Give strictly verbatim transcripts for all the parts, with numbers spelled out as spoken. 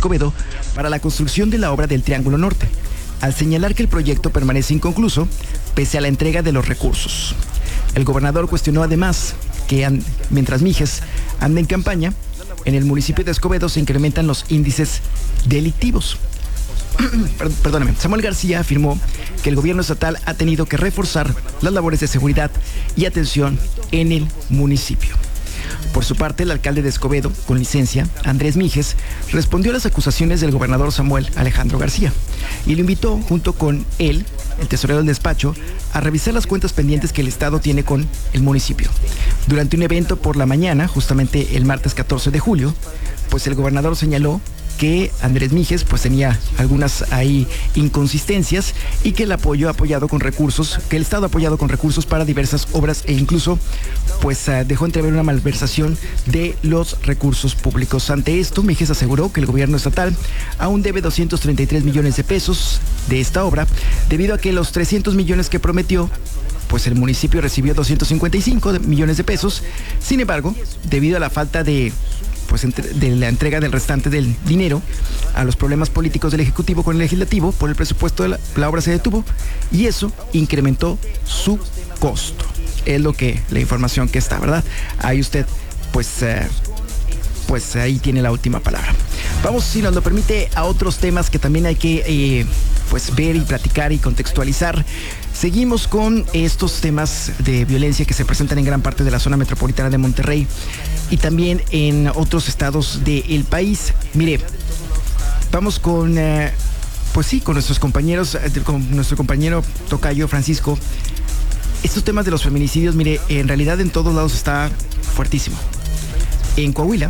Escobedo para la construcción de la obra del Triángulo Norte, al señalar que el proyecto permanece inconcluso pese a la entrega de los recursos. El gobernador cuestionó además que and, mientras Mijes anda en campaña, en el municipio de Escobedo se incrementan los índices delictivos. Perdóname, Samuel García afirmó que el gobierno estatal ha tenido que reforzar las labores de seguridad y atención en el municipio. Por su parte, el alcalde de Escobedo, con licencia, Andrés Mijes, respondió a las acusaciones del gobernador Samuel Alejandro García y lo invitó, junto con él, el tesorero del despacho, a revisar las cuentas pendientes que el Estado tiene con el municipio. Durante un evento por la mañana, justamente el martes catorce de julio, pues el gobernador señaló que Andrés Mijes pues tenía algunas ahí inconsistencias y que el apoyo apoyado con recursos, que el Estado ha apoyado con recursos para diversas obras e incluso pues uh, dejó entrever una malversación de los recursos públicos. Ante esto, Mijes aseguró que el gobierno estatal aún debe doscientos treinta y tres millones de pesos de esta obra, debido a que los trescientos millones que prometió, pues el municipio recibió doscientos cincuenta y cinco millones de pesos. Sin embargo, debido a la falta de pues de la entrega del restante del dinero, a los problemas políticos del Ejecutivo con el Legislativo por el presupuesto de la, la obra se detuvo y eso incrementó su costo. Es lo que, la información que está, ¿verdad? Ahí usted, pues, eh, pues ahí tiene la última palabra. Vamos, si nos lo permite, a otros temas que también hay que eh, pues ver y platicar y contextualizar. Seguimos con estos temas de violencia que se presentan en gran parte de la zona metropolitana de Monterrey y también en otros estados del país. Mire, vamos con, eh, pues sí, con nuestros compañeros, con nuestro compañero tocayo Francisco. Estos temas de los feminicidios, mire, en realidad en todos lados está fuertísimo. En Coahuila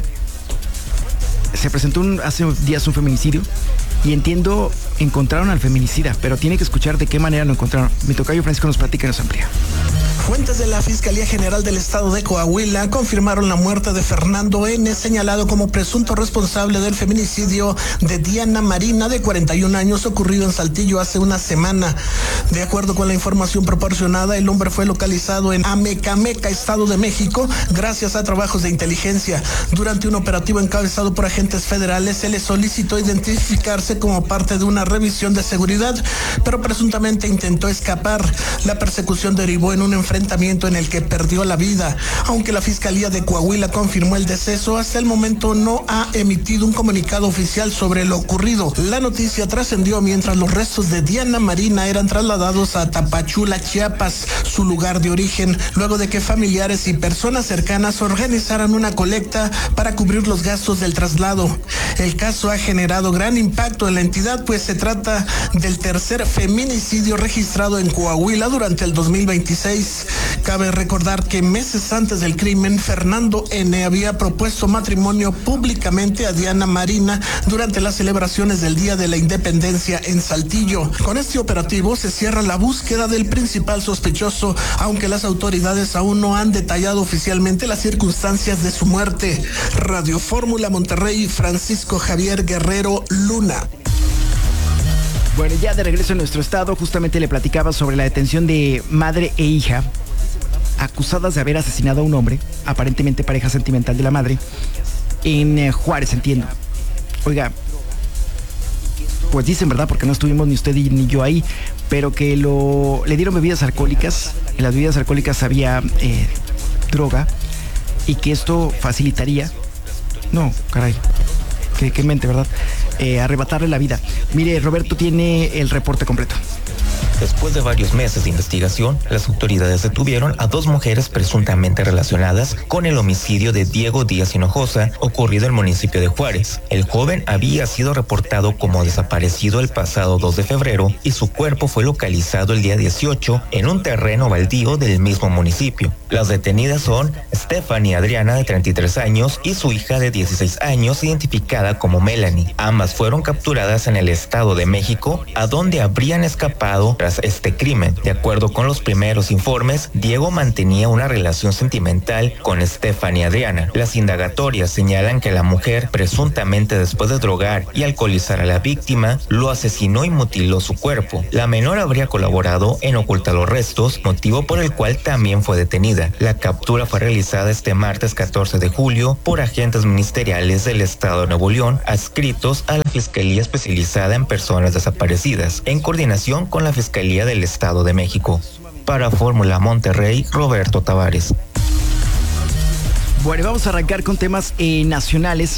se presentó un, hace días un feminicidio y entiendo, encontraron al feminicida, pero tiene que escuchar de qué manera lo encontraron. Mi tocayo Francisco nos platica y nos amplía. Fuentes de la Fiscalía General del Estado de Coahuila confirmaron la muerte de Fernando N., señalado como presunto responsable del feminicidio de Diana Marina, de cuarenta y un años, ocurrido en Saltillo hace una semana. De acuerdo con la información proporcionada, el hombre fue localizado en Amecameca, Estado de México, gracias a trabajos de inteligencia. Durante un operativo encabezado por agentes federales, se le solicitó identificarse como parte de una revisión de seguridad, pero presuntamente intentó escapar. La persecución derivó en un enfrentamiento enfrentamiento en el que perdió la vida. Aunque la Fiscalía de Coahuila confirmó el deceso, hasta el momento no ha emitido un comunicado oficial sobre lo ocurrido. La noticia trascendió mientras los restos de Diana Marina eran trasladados a Tapachula, Chiapas, su lugar de origen, luego de que familiares y personas cercanas organizaran una colecta para cubrir los gastos del traslado. El caso ha generado gran impacto en la entidad, pues se trata del tercer feminicidio registrado en Coahuila durante el dos mil veintiséis. Cabe recordar que meses antes del crimen, Fernando N. había propuesto matrimonio públicamente a Diana Marina durante las celebraciones del Día de la Independencia en Saltillo. Con este operativo se cierra la búsqueda del principal sospechoso, aunque las autoridades aún no han detallado oficialmente las circunstancias de su muerte. Radio Fórmula Monterrey, Francisco Javier Guerrero Luna. Bueno, ya de regreso en nuestro estado, justamente le platicaba sobre la detención de madre e hija acusadas de haber asesinado a un hombre, aparentemente pareja sentimental de la madre, en eh, Juárez, entiendo. Oiga, pues dicen, ¿verdad? Porque no estuvimos ni usted ni yo ahí, pero que lo le dieron bebidas alcohólicas. En las bebidas alcohólicas había eh, droga y que esto facilitaría... No, caray, qué, qué mente, ¿verdad? Eh, arrebatarle la vida. Mire, Roberto tiene el reporte completo. Después de varios meses de investigación, las autoridades detuvieron a dos mujeres presuntamente relacionadas con el homicidio de Diego Díaz Hinojosa, ocurrido en el municipio de Juárez. El joven había sido reportado como desaparecido el pasado dos de febrero y su cuerpo fue localizado el día dieciocho en un terreno baldío del mismo municipio. Las detenidas son Stephanie Adriana, de treinta y tres años, y su hija de dieciséis años, identificada como Melanie. Ambas fueron capturadas en el Estado de México, a donde habrían escapado tras este crimen. De acuerdo con los primeros informes, Diego mantenía una relación sentimental con Stephanie Adriana. Las indagatorias señalan que la mujer, presuntamente después de drogar y alcoholizar a la víctima, lo asesinó y mutiló su cuerpo. La menor habría colaborado en ocultar los restos, motivo por el cual también fue detenida. vida. La captura fue realizada este martes catorce de julio por agentes ministeriales del Estado de Nuevo León, adscritos a la Fiscalía Especializada en Personas Desaparecidas, en coordinación con la Fiscalía del Estado de México. Para Fórmula Monterrey, Roberto Tavares. Bueno, vamos a arrancar con temas eh, nacionales.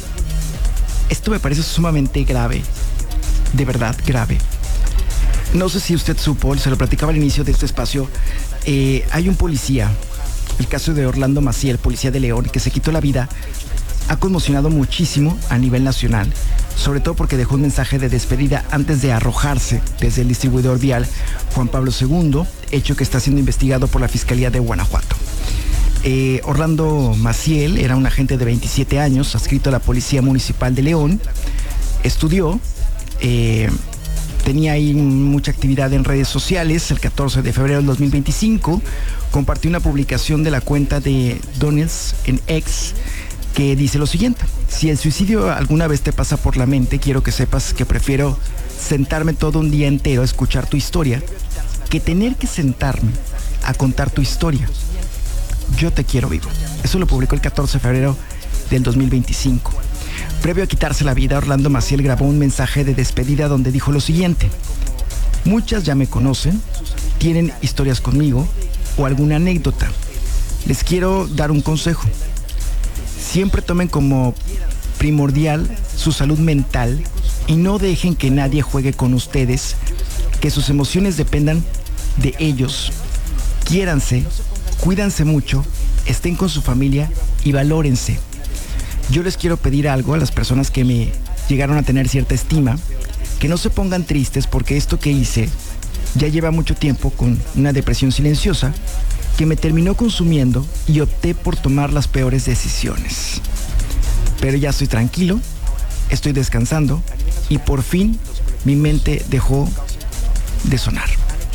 Esto me parece sumamente grave, de verdad grave. No sé si usted supo, se lo platicaba al inicio de este espacio, eh, hay un policía, el caso de Orlando Maciel, policía de León, que se quitó la vida, ha conmocionado muchísimo a nivel nacional, sobre todo porque dejó un mensaje de despedida antes de arrojarse desde el distribuidor vial Juan Pablo segundo, hecho que está siendo investigado por la Fiscalía de Guanajuato. Eh, Orlando Maciel era un agente de veintisiete años, adscrito a la Policía Municipal de León, estudió, eh, tenía ahí mucha actividad en redes sociales. El catorce de febrero del dos mil veinticinco compartió una publicación de la cuenta de Donels en X que dice lo siguiente: si el suicidio alguna vez te pasa por la mente, quiero que sepas que prefiero sentarme todo un día entero a escuchar tu historia que tener que sentarme a contar tu historia. Yo te quiero vivo. Eso lo publicó el catorce de febrero del dos mil veinticinco. Previo a quitarse la vida, Orlando Maciel grabó un mensaje de despedida donde dijo lo siguiente: muchas ya me conocen, tienen historias conmigo o alguna anécdota. Les quiero dar un consejo. Siempre tomen como primordial su salud mental y no dejen que nadie juegue con ustedes, que sus emociones dependan de ellos. Quiéranse, cuídanse mucho, estén con su familia y valórense. Yo les quiero pedir algo a las personas que me llegaron a tener cierta estima, que no se pongan tristes porque esto que hice ya lleva mucho tiempo con una depresión silenciosa que me terminó consumiendo y opté por tomar las peores decisiones. Pero ya estoy tranquilo, estoy descansando y por fin mi mente dejó de sonar.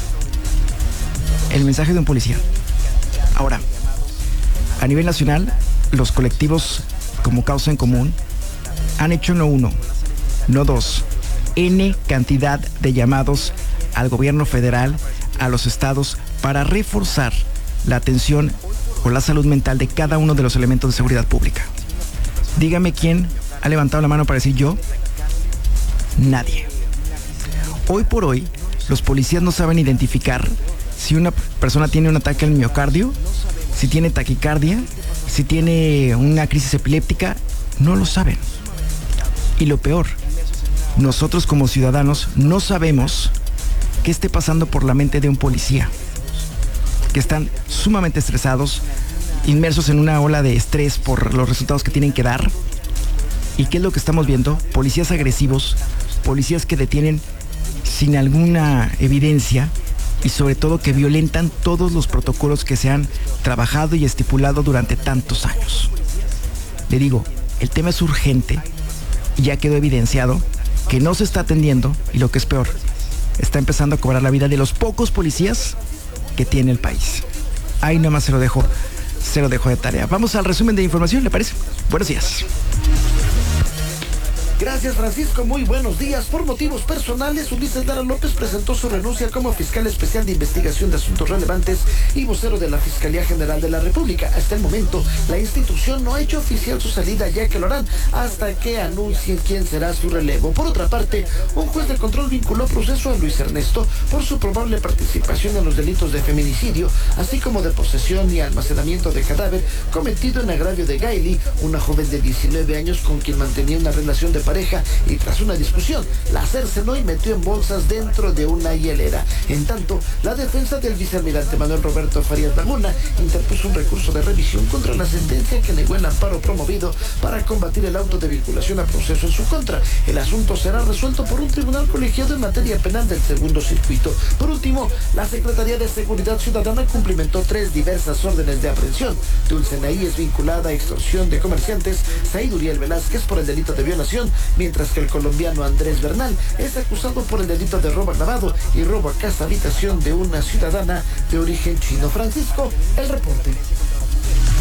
El mensaje de un policía. Ahora, a nivel nacional, los colectivos como Causa en Común han hecho no uno, no dos, N cantidad de llamados al gobierno federal, a los estados, para reforzar la atención o la salud mental de cada uno de los elementos de seguridad pública. Dígame quién ha levantado la mano para decir yo. Nadie. Hoy por hoy, los policías no saben identificar si una persona tiene un ataque al miocardio, si tiene taquicardia, si tiene una crisis epiléptica, no lo saben. Y lo peor, nosotros como ciudadanos no sabemos qué esté pasando por la mente de un policía, que están sumamente estresados, inmersos en una ola de estrés por los resultados que tienen que dar. ¿Y qué es lo que estamos viendo? Policías agresivos, policías que detienen sin alguna evidencia y sobre todo que violentan todos los protocolos que se han trabajado y estipulado durante tantos años. Le digo, el tema es urgente y ya quedó evidenciado que no se está atendiendo y lo que es peor, está empezando a cobrar la vida de los pocos policías que tiene el país. Ahí nada más se lo dejo, se lo dejo de tarea. Vamos al resumen de información, ¿le parece? Buenos días. Gracias, Francisco. Muy buenos días. Por motivos personales, Ulises Lara López presentó su renuncia como fiscal especial de investigación de asuntos relevantes y vocero de la Fiscalía General de la República. Hasta el momento, la institución no ha hecho oficial su salida, ya que lo harán hasta que anuncien quién será su relevo. Por otra parte, un juez de control vinculó proceso a Luis Ernesto por su probable participación en los delitos de feminicidio, así como de posesión y almacenamiento de cadáver cometido en agravio de Gaily, una joven de diecinueve años con quien mantenía una relación de pareja, y tras una discusión la cercenó y metió en bolsas dentro de una hielera. En tanto, la defensa del vicealmirante Manuel Roberto Farías Laguna interpuso un recurso de revisión contra la sentencia que negó el amparo promovido para combatir el auto de vinculación a proceso en su contra. El asunto será resuelto por un tribunal colegiado en materia penal del segundo circuito. Por último, la Secretaría de Seguridad Ciudadana cumplimentó tres diversas órdenes de aprehensión. Dulce Naí es vinculada a extorsión de comerciantes, Said Uriel Velázquez por el delito de violación, mientras que el colombiano Andrés Bernal es acusado por el delito de robo agravado y robo a casa habitación de una ciudadana de origen chino. Francisco, el reporte.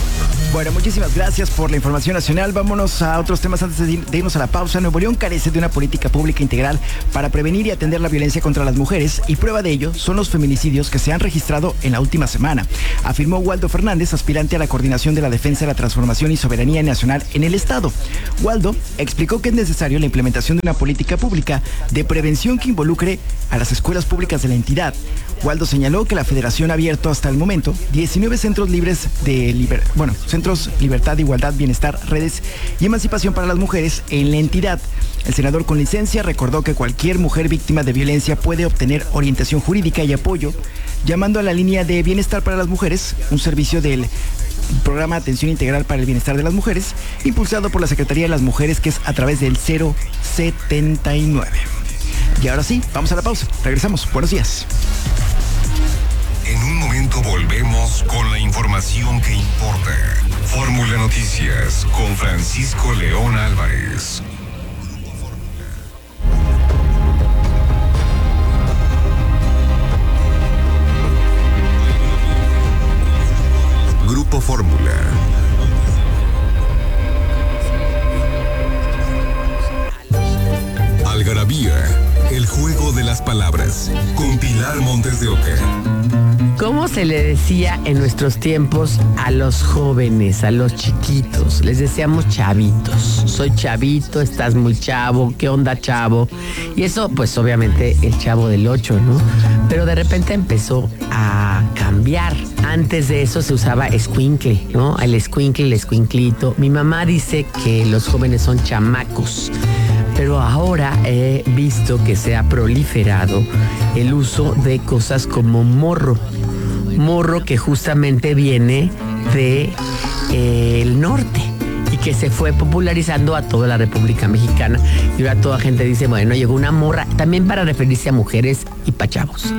Bueno, muchísimas gracias por la información nacional. Vámonos a otros temas antes de irnos a la pausa. Nuevo León carece de una política pública integral para prevenir y atender la violencia contra las mujeres, y prueba de ello son los feminicidios que se han registrado en la última semana, afirmó Waldo Fernández, aspirante a la coordinación de la defensa de la transformación y soberanía nacional en el Estado. Waldo explicó que es necesario la implementación de una política pública de prevención que involucre a las escuelas públicas de la entidad. Waldo señaló que la Federación ha abierto hasta el momento diecinueve centros libres de liber... bueno, centros Libertad, Igualdad, Bienestar, Redes y Emancipación para las Mujeres en la entidad. El senador con licencia recordó que cualquier mujer víctima de violencia puede obtener orientación jurídica y apoyo llamando a la línea de Bienestar para las Mujeres, un servicio del Programa de Atención Integral para el Bienestar de las Mujeres, impulsado por la Secretaría de las Mujeres, que es a través del cero setenta y nueve. Y ahora sí, vamos a la pausa. Regresamos. Buenos días. En un momento volvemos con la información que importa. Fórmula Noticias con Francisco León Álvarez. Grupo Fórmula. Algarabía, el juego de las palabras, con Pilar Montes de Oca. ¿Cómo se le decía en nuestros tiempos a los jóvenes, a los chiquitos? Les decíamos chavitos. Soy chavito, estás muy chavo, ¿qué onda, chavo? Y eso, pues obviamente el Chavo del Ocho, ¿no? Pero de repente empezó a cambiar. Antes de eso se usaba escuincle, ¿no? El escuincle, el escuinclito. Mi mamá dice que los jóvenes son chamacos. Pero ahora he visto que se ha proliferado el uso de cosas como morro. Morro que justamente viene de eh, el norte y que se fue popularizando a toda la República Mexicana. Y ahora toda gente dice, bueno, llegó una morra, también para referirse a mujeres y pachavos.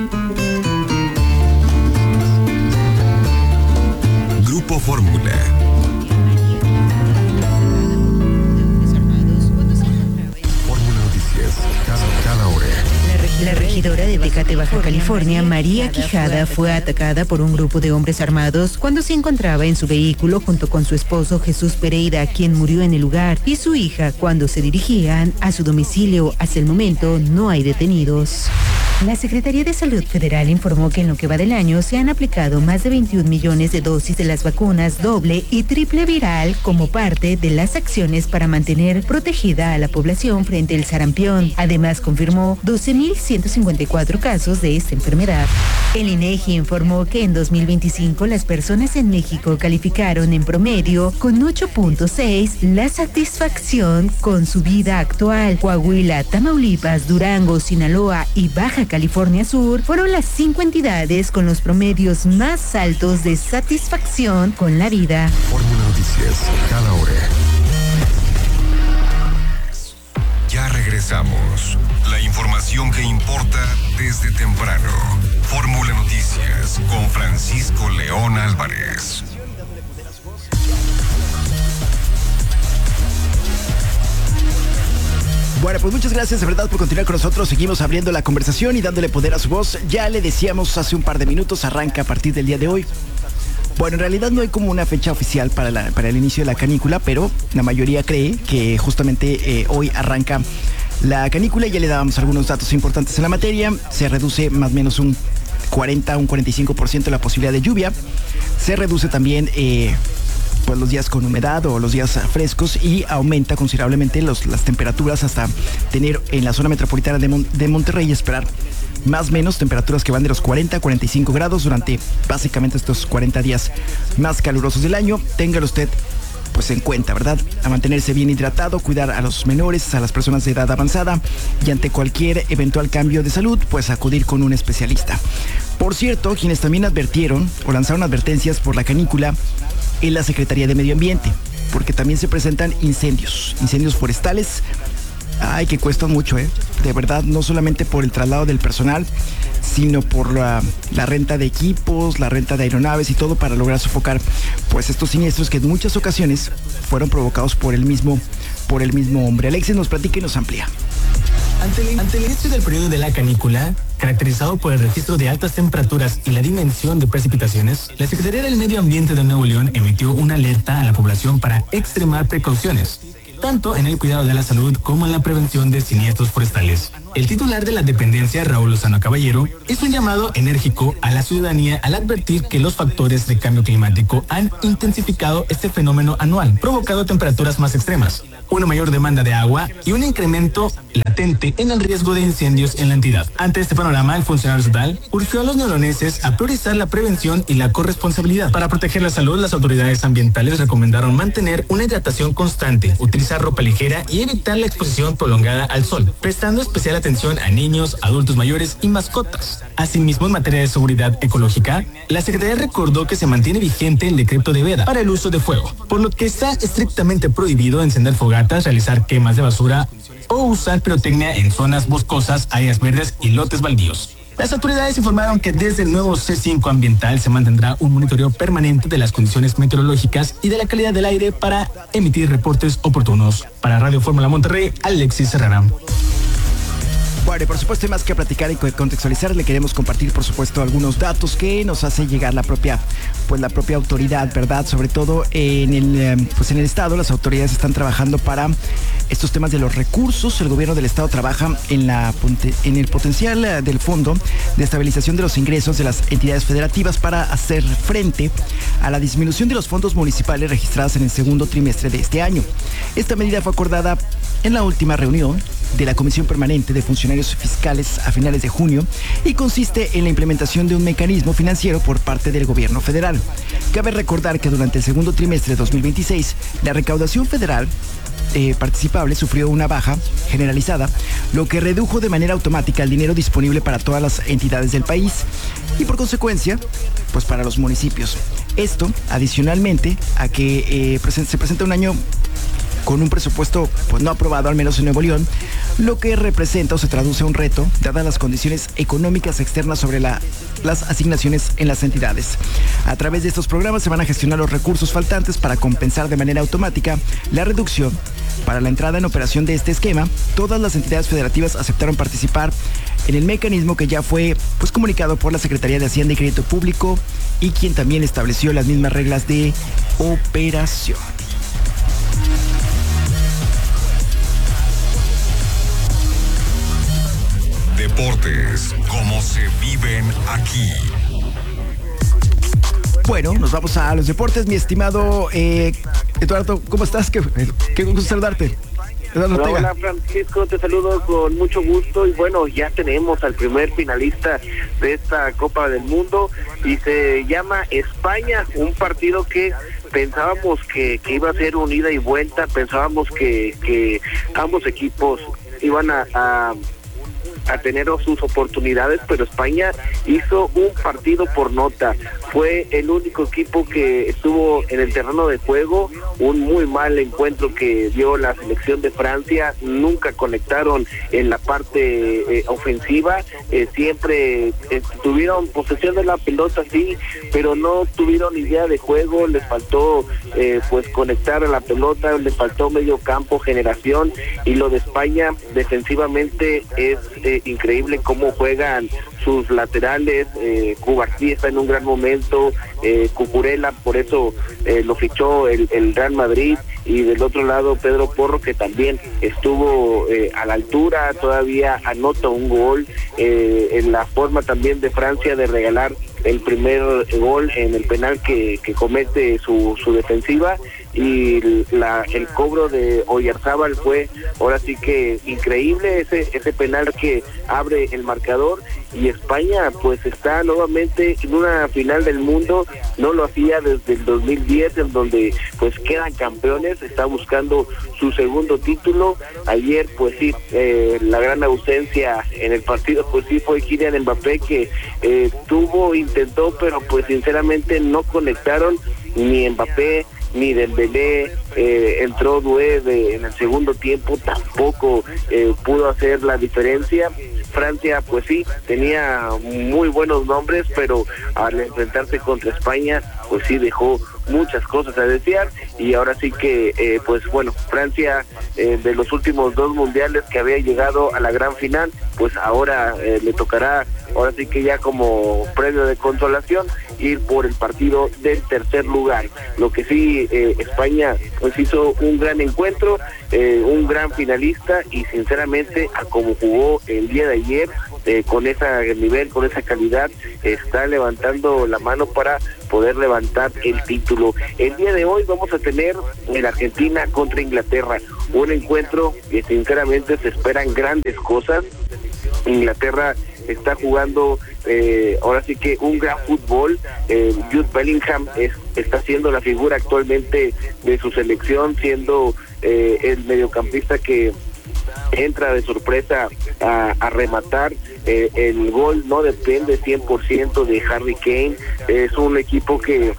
Grupo Fórmula. La regidora de Tecate, Baja California, María Quijada, fue atacada por un grupo de hombres armados cuando se encontraba en su vehículo junto con su esposo Jesús Pereira, quien murió en el lugar, y su hija cuando se dirigían a su domicilio. Hasta el momento no hay detenidos. La Secretaría de Salud Federal informó que en lo que va del año se han aplicado más de veintiún millones de dosis de las vacunas doble y triple viral como parte de las acciones para mantener protegida a la población frente al sarampión. Además, confirmó doce mil ciento cincuenta y cuatro casos de esta enfermedad. El INEGI informó que en dos mil veinticinco las personas en México calificaron en promedio con ocho punto seis la satisfacción con su vida actual. Coahuila, Tamaulipas, Durango, Sinaloa y Baja California Sur fueron las cinco entidades con los promedios más altos de satisfacción con la vida. Fórmula Noticias, cada hora. Ya regresamos. La información que importa desde temprano. Fórmula Noticias con Francisco León Álvarez. Bueno, pues muchas gracias de verdad por continuar con nosotros. Seguimos abriendo la conversación y dándole poder a su voz. Ya le decíamos hace un par de minutos, arranca a partir del día de hoy. Bueno, en realidad no hay como una fecha oficial para, la, para el inicio de la canícula, pero la mayoría cree que justamente eh, hoy arranca la canícula. Ya le dábamos algunos datos importantes en la materia. Se reduce más o menos un cuarenta, un cuarenta y cinco por ciento la posibilidad de lluvia. Se reduce también eh, pues los días con humedad o los días frescos, y aumenta considerablemente los, las temperaturas hasta tener en la zona metropolitana de, Mon- de Monterrey esperar más o menos temperaturas que van de los cuarenta a cuarenta y cinco grados durante básicamente estos cuarenta días más calurosos del año. Téngalo usted pues en cuenta, ¿verdad? A mantenerse bien hidratado, cuidar a los menores, a las personas de edad avanzada, y ante cualquier eventual cambio de salud, pues acudir con un especialista. Por cierto, quienes también advirtieron o lanzaron advertencias por la canícula es la Secretaría de Medio Ambiente, porque también se presentan incendios, incendios forestales. Ay, que cuestan mucho, ¿eh? De verdad, no solamente por el traslado del personal, sino por la, la renta de equipos, la renta de aeronaves y todo para lograr sofocar pues estos siniestros que en muchas ocasiones fueron provocados por el mismo, por el mismo hombre. Alexis nos platica y nos amplía. Ante el, ante el inicio del periodo de la canícula, caracterizado por el registro de altas temperaturas y la dimensión de precipitaciones, la Secretaría del Medio Ambiente de Nuevo León emitió una alerta a la población para extremar precauciones, tanto en el cuidado de la salud como en la prevención de siniestros forestales. El titular de la dependencia, Raúl Lozano Caballero, hizo un llamado enérgico a la ciudadanía al advertir que los factores de cambio climático han intensificado este fenómeno anual, provocando temperaturas más extremas, una mayor demanda de agua y un incremento latente en el riesgo de incendios en la entidad. Ante este panorama, el funcionario estatal urgió a los neoloneses a priorizar la prevención y la corresponsabilidad. Para proteger la salud, las autoridades ambientales recomendaron mantener una hidratación constante, utilizar ropa ligera y evitar la exposición prolongada al sol, prestando especial atención a niños, adultos mayores y mascotas. Asimismo, en materia de seguridad ecológica, la Secretaría recordó que se mantiene vigente el decreto de veda para el uso de fuego, por lo que está estrictamente prohibido encender fogatas, realizar quemas de basura o usar pirotecnia en zonas boscosas, áreas verdes y lotes baldíos. Las autoridades informaron que desde el nuevo C cinco ambiental se mantendrá un monitoreo permanente de las condiciones meteorológicas y de la calidad del aire para emitir reportes oportunos. Para Radio Fórmula Monterrey, Alexis Herrera. Bueno, y por supuesto hay más que platicar y contextualizar. Le queremos compartir, por supuesto, algunos datos que nos hace llegar la propia, pues la propia autoridad, ¿verdad? Sobre todo en el, pues en el estado, las autoridades están trabajando para estos temas de los recursos. El gobierno del estado trabaja en la en el potencial del fondo de estabilización de los ingresos de las entidades federativas para hacer frente a la disminución de los fondos municipales registradas en el segundo trimestre de este año. Esta medida fue acordada en la última reunión de la Comisión Permanente de Funcionarios Fiscales a finales de junio y consiste en la implementación de un mecanismo financiero por parte del gobierno federal. Cabe recordar que durante el segundo trimestre de dos mil veintiséis, la recaudación federal eh, participable sufrió una baja generalizada, lo que redujo de manera automática el dinero disponible para todas las entidades del país y por consecuencia, pues para los municipios. Esto, adicionalmente a que eh, se presenta un año con un presupuesto pues no aprobado, al menos en Nuevo León, lo que representa o se traduce a un reto, dadas las condiciones económicas externas sobre la, las asignaciones en las entidades. A través de estos programas se van a gestionar los recursos faltantes para compensar de manera automática la reducción. Para la entrada en operación de este esquema, todas las entidades federativas aceptaron participar en el mecanismo que ya fue pues comunicado por la Secretaría de Hacienda y Crédito Público y quien también estableció las mismas reglas de operación. Deportes, como se viven aquí. Bueno, nos vamos a los deportes, mi estimado eh, Eduardo, ¿cómo estás? Qué, qué gusto saludarte. Hola, hola Francisco, te saludo con mucho gusto y bueno, ya tenemos al primer finalista de esta Copa del Mundo y se llama España, un partido que pensábamos que, que iba a ser un ida y vuelta, pensábamos que, que ambos equipos iban a... a a tener sus oportunidades, pero España hizo un partido por nota. Fue el único equipo que estuvo en el terreno de juego, un muy mal encuentro que dio la selección de Francia, nunca conectaron en la parte eh, ofensiva, eh, siempre eh, tuvieron posesión de la pelota, sí, pero no tuvieron idea de juego, les faltó eh, pues conectar a la pelota, les faltó medio campo, generación, y lo de España defensivamente es eh, increíble cómo juegan sus laterales. eh, Cubarsí está en un gran momento, eh, Cucurella, por eso eh, lo fichó el, el Real Madrid, y del otro lado Pedro Porro, que también estuvo eh, a la altura, todavía anota un gol, eh, en la forma también de Francia de regalar el primer gol en el penal que, que comete su, su defensiva, y la, el cobro de Oyarzábal fue ahora sí que increíble, ese, ese penal que abre el marcador, y España pues está nuevamente en una final del mundo, no lo hacía desde el dos mil diez, en donde pues quedan campeones, está buscando su segundo título. Ayer pues sí, eh, la gran ausencia en el partido pues sí fue Kylian Mbappé, que eh, tuvo, intentó, pero pues sinceramente no conectaron, ni Mbappé ni Dembélé, eh, entró Doué de, en el segundo tiempo, tampoco eh, pudo hacer la diferencia. Francia pues sí, tenía muy buenos nombres, pero al enfrentarse contra España pues sí dejó muchas cosas a desear, y ahora sí que, eh, pues bueno, Francia, eh, de los últimos dos mundiales que había llegado a la gran final, pues ahora eh, le tocará, ahora sí que ya como premio de consolación, ir por el partido del tercer lugar. Lo que sí, eh, España pues hizo un gran encuentro, eh, un gran finalista, y sinceramente a como jugó el día de ayer, eh, con ese nivel, con esa calidad, está levantando la mano para poder levantar el título. El día de hoy vamos a tener en Argentina contra Inglaterra, un encuentro que sinceramente se esperan grandes cosas. Inglaterra está jugando eh, ahora sí que un gran fútbol. eh, Jude Bellingham es, está siendo la figura actualmente de su selección, siendo eh, el mediocampista que entra de sorpresa a, a rematar. Eh, el gol no depende cien por ciento de Harry Kane. Es un equipo que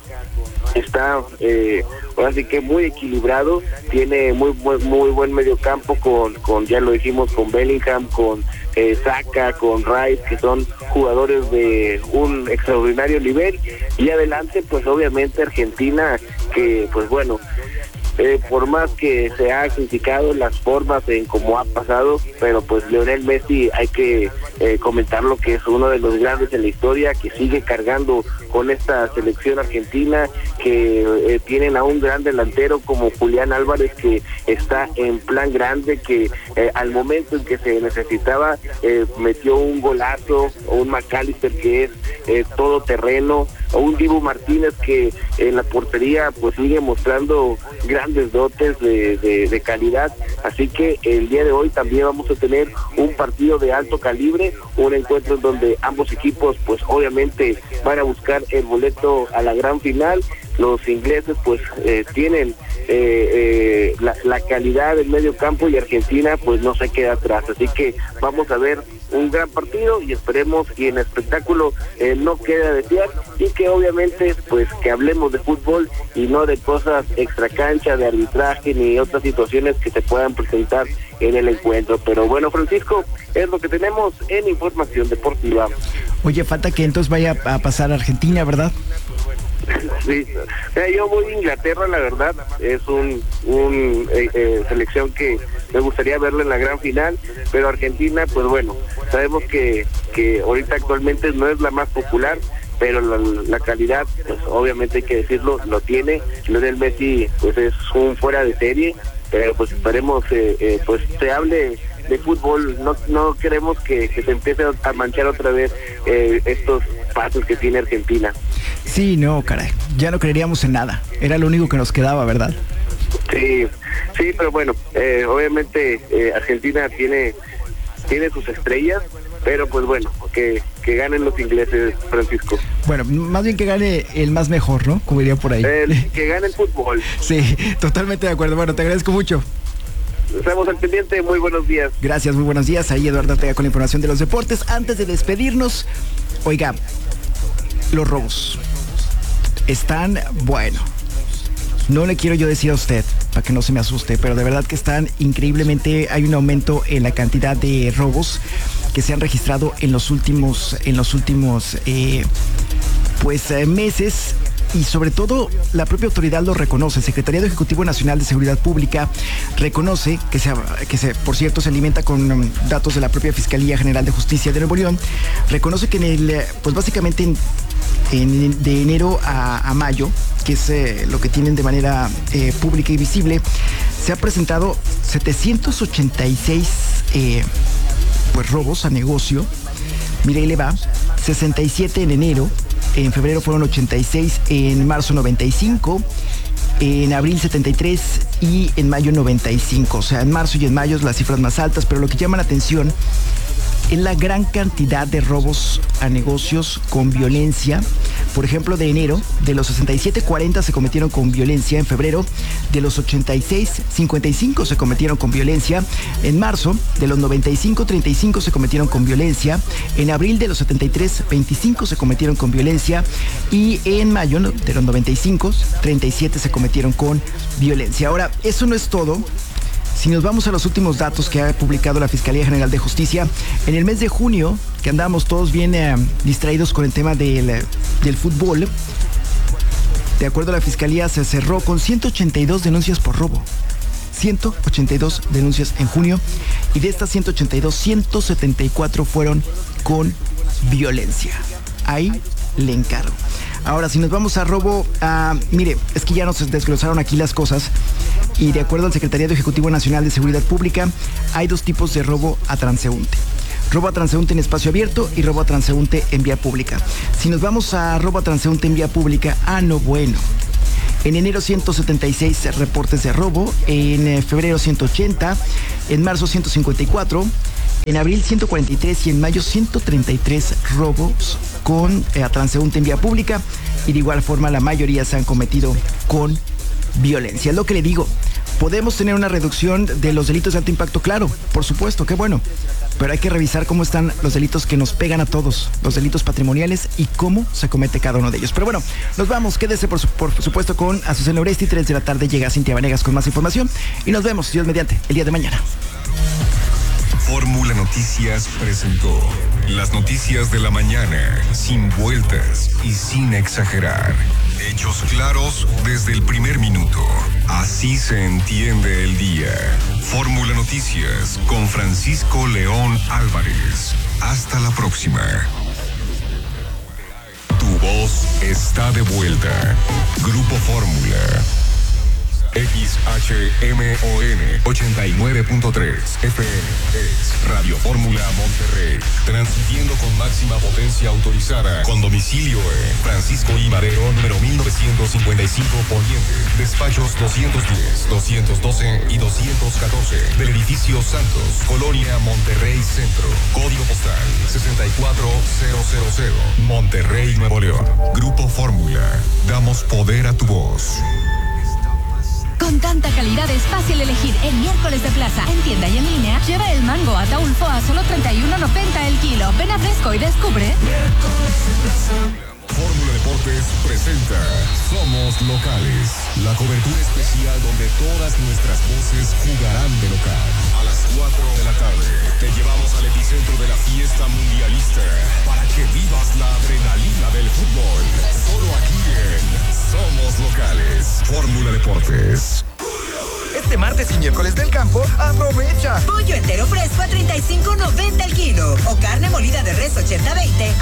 está eh, ahora sí que muy equilibrado, tiene muy muy, muy buen mediocampo con, con, ya lo dijimos, con Bellingham, con eh, Saka, con Rice, que son jugadores de un extraordinario nivel, y adelante pues obviamente Argentina, que pues bueno, Eh, por más que se ha criticado las formas en cómo ha pasado, pero pues Lionel Messi, hay que eh, comentarlo, que es uno de los grandes en la historia, que sigue cargando con esta selección argentina, que eh, tienen a un gran delantero como Julián Álvarez, que está en plan grande, que eh, al momento en que se necesitaba eh, metió un golazo, o un McAllister que es eh, todo terreno, o un Dibu Martínez que en la portería pues sigue mostrando grandes dotes de, de, de calidad. Así que el día de hoy también vamos a tener un partido de alto calibre, un encuentro en donde ambos equipos pues obviamente van a buscar el boleto a la gran final. Los ingleses pues eh, tienen eh, eh, la, la calidad del medio campo, y Argentina pues no se queda atrás. Así que vamos a ver un gran partido, y esperemos y en el espectáculo eh, no quede a desear, y que obviamente pues que hablemos de fútbol y no de cosas extra cancha, de arbitraje ni otras situaciones que se puedan presentar en el encuentro. Pero bueno, Francisco, es lo que tenemos en Información Deportiva. Oye, falta que entonces vaya a pasar a Argentina, ¿verdad? Sí, yo voy a Inglaterra, la verdad, es un, un eh, eh, selección que me gustaría verla en la gran final, pero Argentina, pues bueno, sabemos que, que ahorita actualmente no es la más popular, pero la, la calidad, pues obviamente hay que decirlo, lo tiene. Lionel Messi, pues es un fuera de serie, pero pues esperemos, eh, eh, pues se hable de fútbol, no no queremos que, que se empiece a manchar otra vez eh, estos pasos que tiene Argentina. Sí, no, caray, ya no creeríamos en nada, era lo único que nos quedaba, ¿verdad? Sí, sí, pero bueno, eh, obviamente eh, Argentina tiene tiene sus estrellas, pero pues bueno, que, que ganen los ingleses, Francisco. Bueno, más bien que gane el más mejor, ¿no? Como diría por ahí. El, que gane el fútbol. Sí, totalmente de acuerdo. Bueno, te agradezco mucho. Estamos al pendiente, muy buenos días. Gracias, muy buenos días. Ahí Eduardo Ortega con la información de los deportes. Antes de despedirnos, oiga, los robos están, bueno, no le quiero yo decir a usted, para que no se me asuste, pero de verdad que están increíblemente, hay un aumento en la cantidad de robos que se han registrado en los últimos, en los últimos, eh, pues, eh, meses. Y sobre todo, la propia autoridad lo reconoce. El Secretariado Ejecutivo Nacional de Seguridad Pública reconoce que, se, que se, por cierto, se alimenta con um, datos de la propia Fiscalía General de Justicia de Nuevo León. Reconoce que en el, pues básicamente en, en, de enero a, a mayo, que es eh, lo que tienen de manera eh, pública y visible, se ha presentado setecientos ochenta y seis eh, pues robos a negocio. Mira, ahí le va, sesenta y siete en enero. En febrero fueron ochenta y seis, en marzo noventa y cinco, en abril setenta y tres y en mayo noventa y cinco. O sea, en marzo y en mayo las cifras más altas, pero lo que llama la atención es la gran cantidad de robos a negocios con violencia. Por ejemplo, de enero, de los sesenta y siete, cuarenta se cometieron con violencia. En febrero, de los ochenta y seis, cincuenta y cinco se cometieron con violencia. En marzo, de los noventa y cinco, treinta y cinco se cometieron con violencia. En abril, de los setenta y tres, veinticinco se cometieron con violencia. Y en mayo, de los noventa y cinco, treinta y siete se cometieron con violencia. Ahora, eso no es todo. Si nos vamos a los últimos datos que ha publicado la Fiscalía General de Justicia, en el mes de junio, que andábamos todos bien eh, distraídos con el tema del, del fútbol, De acuerdo a la Fiscalía, se cerró con ciento ochenta y dos denuncias por robo. ciento ochenta y dos denuncias en junio, y de estas ciento ochenta y dos, ciento setenta y cuatro fueron con violencia. Ahí le encargo. Ahora, si nos vamos a robo, uh, mire, es que ya nos desglosaron aquí las cosas, y de acuerdo al Secretariado Ejecutivo Nacional de Seguridad Pública, hay dos tipos de robo a transeúnte. Robo a transeúnte en espacio abierto y robo a transeúnte en vía pública. Si nos vamos a robo a transeúnte en vía pública, ah, no, bueno. En enero ciento setenta y seis reportes de robo, en febrero ciento ochenta, en marzo ciento cincuenta y cuatro, en abril ciento cuarenta y tres y en mayo ciento treinta y tres robos con eh, a transeúnte en vía pública, y de igual forma la mayoría se han cometido con violencia. Es lo que le digo, podemos tener una reducción de los delitos de alto impacto, claro, por supuesto, qué bueno, pero hay que revisar cómo están los delitos que nos pegan a todos, los delitos patrimoniales, y cómo se comete cada uno de ellos. Pero bueno, nos vamos, quédese por, su, por supuesto con Azucena Oresti. Tres de la tarde llega Cintia Vanegas con más información, y nos vemos, Dios mediante, el día de mañana. Fórmula Noticias presentó las noticias de la mañana, sin vueltas y sin exagerar. Hechos claros desde el primer minuto. Así se entiende el día. Fórmula Noticias con Francisco León Álvarez. Hasta la próxima. Tu voz está de vuelta. Grupo Fórmula. X H M O N ochenta y nueve punto tres F M es Radio Fórmula Monterrey, transmitiendo con máxima potencia autorizada, con domicilio en Francisco I. Madero, número mil novecientos cincuenta y cinco Poniente, despachos doscientos diez, doscientos doce y doscientos catorce, del edificio Santos, Colonia Monterrey Centro, código postal sesenta y cuatro mil, Monterrey, Nuevo León. Grupo Fórmula, damos poder a tu voz. Con tanta calidad es fácil elegir el miércoles de plaza. En tienda y en línea, lleva el mango Ataulfo a solo treinta y uno noventa el kilo. Ven a Fresco y descubre. Fórmula Deportes presenta Somos Locales, la cobertura especial donde todas nuestras voces jugarán de local. A las cuatro de la tarde te llevamos al epicentro de la fiesta mundialista para que vivas la adrenalina del fútbol. Solo aquí en Somos Locales. Fórmula Deportes. Este martes y miércoles del campo, aprovecha. Pollo entero fresco a treinta y cinco noventa el kilo. O carne molida de res ochenta veinte